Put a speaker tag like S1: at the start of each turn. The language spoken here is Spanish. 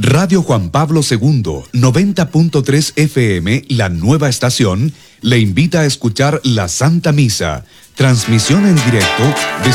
S1: Radio Juan Pablo II, 90.3 FM, la nueva estación, le invita a escuchar la Santa Misa, transmisión en directo de